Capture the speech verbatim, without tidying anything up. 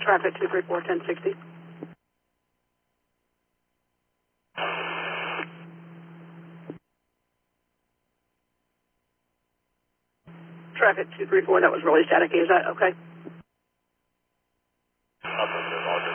Traffic two three four, ten sixty. Traffic two three four, that was really staticky. Is that okay? Affirmative, all good.